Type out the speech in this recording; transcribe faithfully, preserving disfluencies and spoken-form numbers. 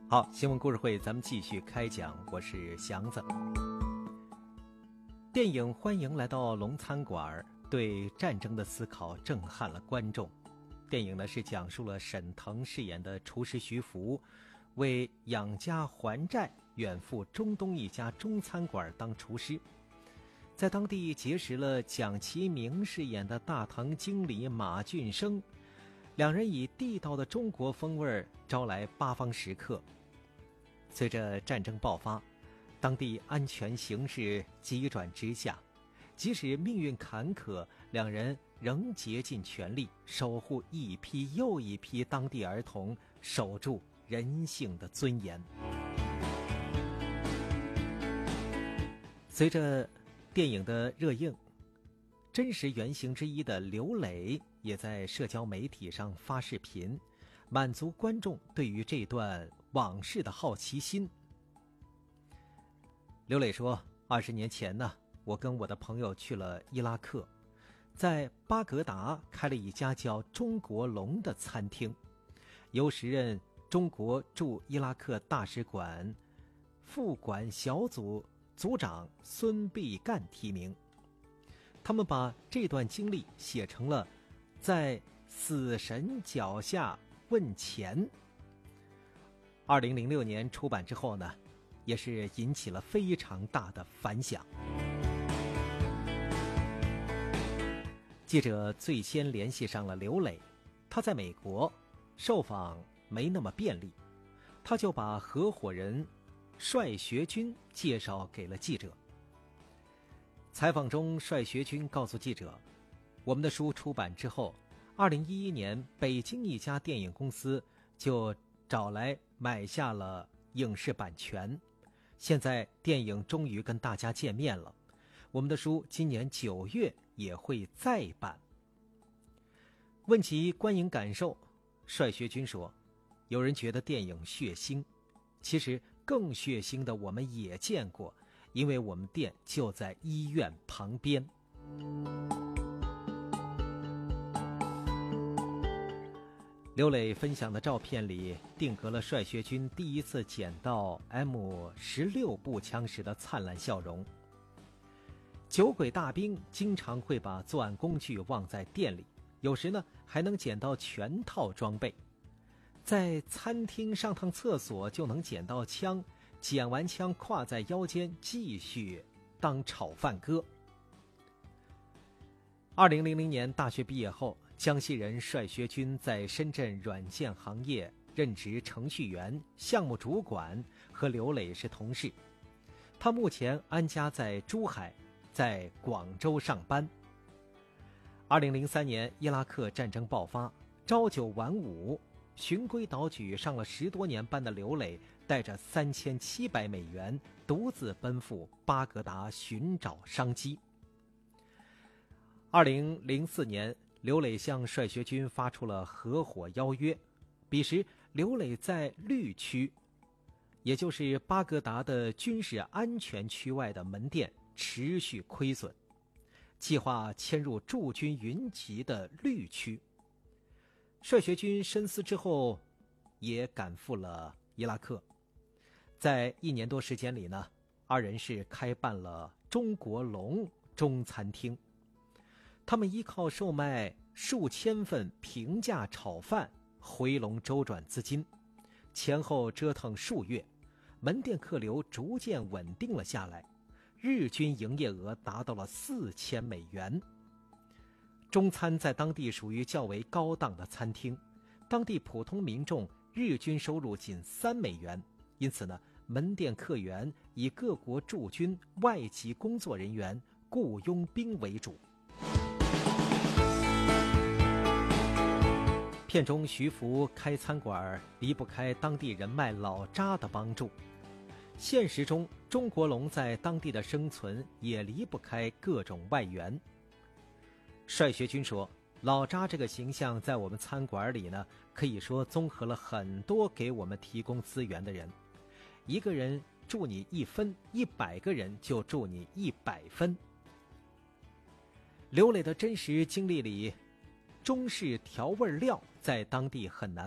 好，新闻故事会咱们继续开讲，我是祥子。电影《欢迎来到龙餐馆》对战争的思考震撼了观众。电影呢是讲述了沈腾饰演的厨师徐福为养家还债远赴中东一家中餐馆当厨师，在当地结识了蒋奇明饰演的大堂经理马俊生，两人以地道的中国风味招来八方食客。随着战争爆发，当地安全形势急转直下，即使命运坎坷，两人仍竭尽全力守护一批又一批当地儿童，守住人性的尊严。随着电影的热映，真实原型之一的刘磊也在社交媒体上发视频，满足观众对于这段往事的好奇心。刘磊说，二十年前呢，我跟我的朋友去了伊拉克，在巴格达开了一家叫中国龙的餐厅，由时任中国驻伊拉克大使馆副管小组组长孙必干提名。他们把这段经历写成了在死神脚下问钱。二零零六年出版之后呢，也是引起了非常大的反响。记者最先联系上了刘磊，他在美国，受访没那么便利，他就把合伙人帅学军介绍给了记者。采访中，帅学军告诉记者，我们的书出版之后，二零一一年北京一家电影公司就找来买下了影视版权，现在电影终于跟大家见面了，我们的书今年九月也会再版。问及观影感受，帅学军说，有人觉得电影血腥，其实更血腥的我们也见过，因为我们店就在医院旁边。刘磊分享的照片里定格了帅学军第一次捡到 M 十六 步枪时的灿烂笑容。酒鬼大兵经常会把作案工具忘在店里，有时呢还能捡到全套装备。在餐厅上趟厕所就能捡到枪，捡完枪挎在腰间继续当炒饭哥。二零零零年大学毕业后，江西人帅学军在深圳软件行业任职程序员、项目主管，和刘磊是同事。他目前安家在珠海，在广州上班。二零零三年伊拉克战争爆发，朝九晚五，循规蹈矩上了十多年班的刘磊带着三千七百美元独自奔赴巴格达寻找商机。二零零四年，刘磊向帅学军发出了合伙邀约，彼时刘磊在绿区，也就是巴格达的军事安全区外的门店持续亏损，计划迁入驻军云集的绿区。帅学军深思之后也赶赴了伊拉克，在一年多时间里呢，二人是开办了中国龙中餐厅。他们依靠售卖数千份平价炒饭回笼周转资金，前后折腾数月，门店客流逐渐稳定了下来，日均营业额达到了四千美元。中餐在当地属于较为高档的餐厅，当地普通民众日均收入仅三美元，因此呢，门店客源以各国驻军外籍工作人员、雇佣兵为主。片中徐福开餐馆离不开当地人脉老扎的帮助，现实中中国龙在当地的生存也离不开各种外援。帅学军说，老扎这个形象在我们餐馆里呢，可以说综合了很多给我们提供资源的人，一个人助你一分，一百个人就助你一百分。刘磊的真实经历里，中式调味料在当地很难